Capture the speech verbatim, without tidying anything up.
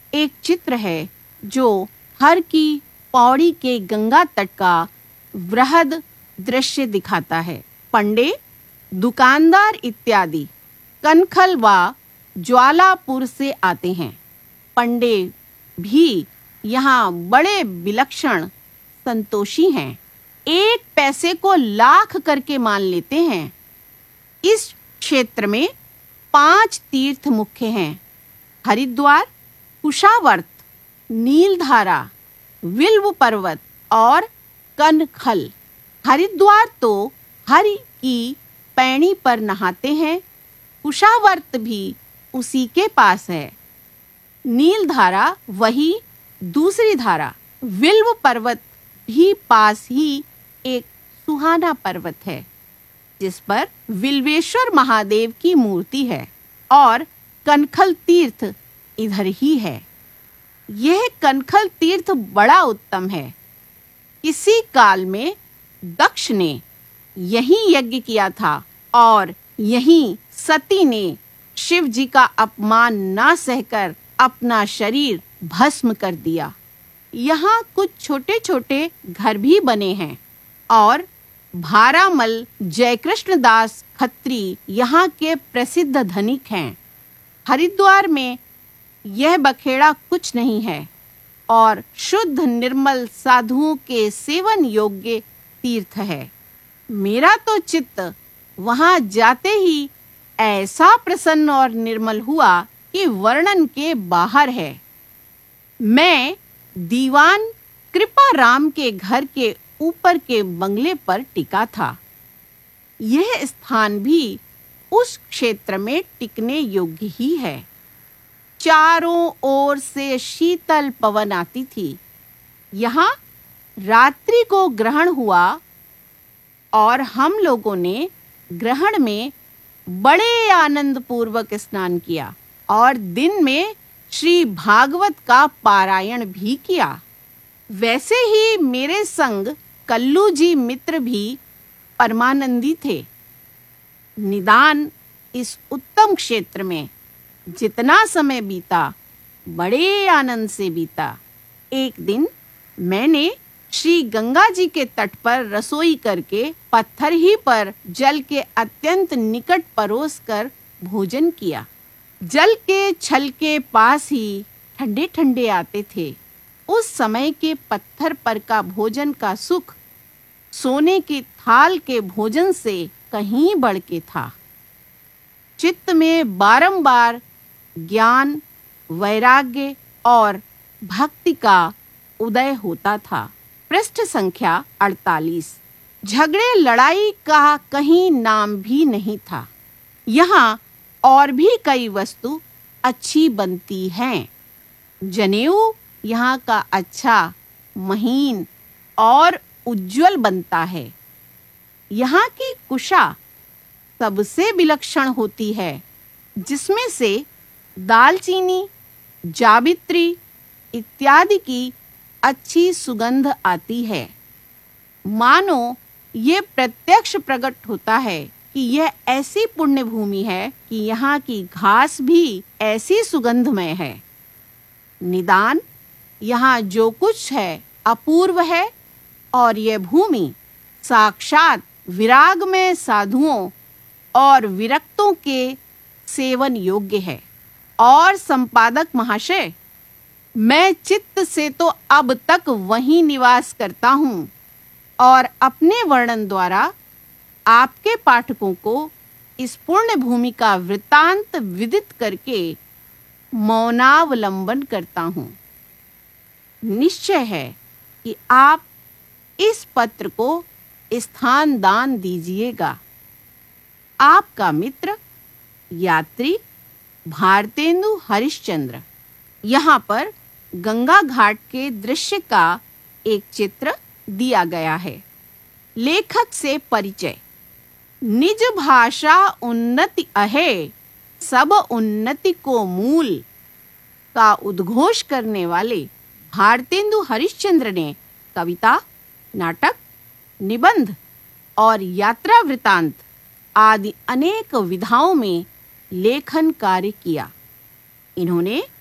एक चित्र है जो हर की पौड़ी के गंगा तट का वृहद दृश्य दिखाता है। पंडे, दुकानदार इत्यादि कनखल व ज्वालापुर से आते हैं। पंडे भी यहाँ बड़े विलक्षण संतोषी हैं। एक पैसे को लाख करके मान लेते हैं। इस क्षेत्र में पांच तीर्थ मुख्य हैं: हरिद्वार, कुशावर्त, नीलधारा, विल्व पर्वत और कनखल। हरिद्वार तो हरि की पैणी पर नहाते हैं। कुशावर्त भी उसी के पास है। नीलधारा वही दूसरी धारा। विल्व पर्वत भी पास ही एक सुहाना पर्वत है जिस पर विल्वेश्वर महादेव की मूर्ति है और कनखल तीर्थ इधर ही है। यह कनखल तीर्थ बड़ा उत्तम है। इसी काल में दक्ष ने यही यज्ञ किया था और यही सती ने शिव जी का अपमान ना सहकर अपना शरीर भस्म कर दिया। यहाँ कुछ छोटे-छोटे घर भी बने हैं और भारामल जयकृष्ण दास खत्री यहाँ के प्रसिद्ध धनिक हैं। हरिद्वार में यह बखेड़ा कुछ नहीं है और शुद्ध निर्मल साधुओं के सेवन योग्य तीर्थ है। मेरा तो चित्त वहाँ जाते ही ऐसा प्रसन्न और निर्मल हुआ कि वर्णन के बाहर है। मैं दीवान कृपा राम के घर के ऊपर के बंगले पर टिका था। यह स्थान भी उस क्षेत्र में टिकने योग्य ही है। चारों ओर से शीतल पवन आती थी। यहाँ रात्रि को ग्रहण हुआ और हम लोगों ने ग्रहण में बड़े आनंद पूर्वक स्नान किया और दिन में श्री भागवत का पारायण भी किया। वैसे ही मेरे संग कल्लू जी मित्र भी परमानंदी थे। निदान इस उत्तम क्षेत्र में जितना समय बीता बड़े आनंद से बीता। एक दिन मैंने श्री गंगा जी के तट पर रसोई करके पत्थर ही पर जल के अत्यंत निकट परोस कर भोजन किया। जल के छल के पास ही ठंडे ठंडे आते थे। उस समय के पत्थर पर का भोजन का सुख सोने के थाल के भोजन से कहीं बढ़ के था। चित्त में बारंबार ज्ञान, वैराग्य और भक्ति का उदय होता था। पृष्ठ संख्या अड़तालीस। झगड़े लड़ाई का कहीं नाम भी नहीं था। यहाँ और भी कई वस्तु अच्छी बनती हैं। जनेऊ यहाँ का अच्छा, महीन और उज्जवल बनता है। यहाँ की कुशा सबसे विलक्षण होती है, जिसमें से दालचीनी, जावित्री इत्यादि की अच्छी सुगंध आती है। मानो ये प्रत्यक्ष प्रकट होता है कि यह ऐसी पुण्य भूमि है कि यहाँ की घास भी ऐसी सुगंधमय है। निदान यहाँ जो कुछ है अपूर्व है और यह भूमि साक्षात विरागमय साधुओं और विरक्तों के सेवन योग्य है। और संपादक महाशय, मैं चित्त से तो अब तक वहीं निवास करता हूँ और अपने वर्णन द्वारा आपके पाठकों को इस पुण्य भूमि का वृत्तांत विदित करके मौनावलंबन करता हूँ। निश्चय है कि आप इस पत्र को स्थान दान दीजिएगा। आपका मित्र यात्री भारतेंदु हरिश्चंद्र। यहाँ पर गंगा घाट के दृश्य का एक चित्र दिया गया है। लेखक से परिचय। निज भाषा उन्नति अहे, सब उन्नति को मूल का उद्घोष करने वाले भारतेंदु हरिश्चंद्र ने कविता, नाटक, निबंध और यात्रा वृतांत आदि अनेक विधाओं में लेखन कार्य किया। इन्होंने